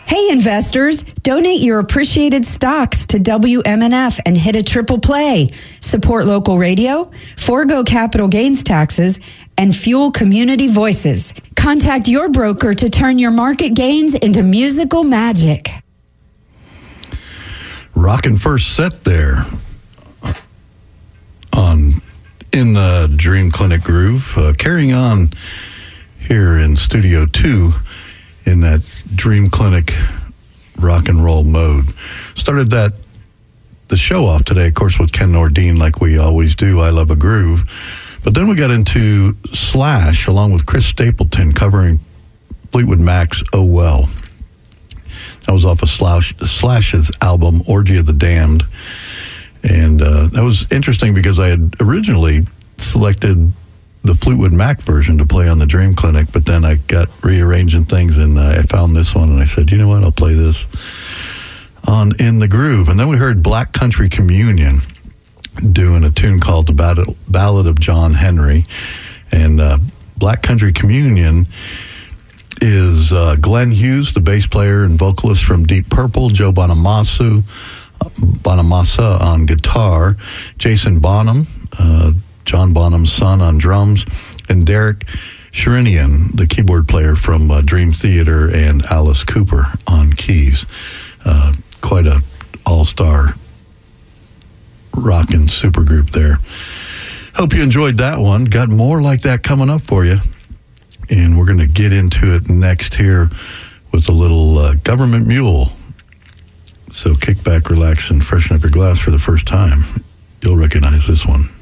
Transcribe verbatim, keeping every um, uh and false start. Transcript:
Hey investors, donate your appreciated stocks to W M N F and hit a triple play. Support local radio, forego capital gains taxes, and fuel community voices. Contact your broker to turn your market gains into musical magic. Rockin' first set there on in the Dream Clinic groove. Uh, carrying on here in Studio two in that Dream Clinic rock and roll mode. Started that the show off today, of course, with Ken Nordine, like we always do. I Love a Groove. But then we got into Slash, along with Chris Stapleton, covering Fleetwood Mac's Oh Well. That was off of Slash, Slash's album, Orgy of the Damned. And uh, that was interesting because I had originally selected the Fleetwood Mac version to play on the Dream Clinic, but then I got rearranging things and uh, I found this one and I said, you know what, I'll play this on In the Groove. And then we heard Black Country Communion doing a tune called The Ballad of John Henry. And uh, Black Country Communion is uh, Glenn Hughes, the bass player and vocalist from Deep Purple, Joe Bonamassa, Bonamassa on guitar, Jason Bonham, uh, John Bonham's son on drums, and Derek Sherinian, the keyboard player from uh, Dream Theater, and Alice Cooper on keys. Uh, quite a all-star rockin' supergroup there. Hope you enjoyed that one. Got more like that coming up for you. And we're going to get into it next here with a little uh, Government Mule. So kick back, relax, and freshen up your glass for the first time. You'll recognize this one.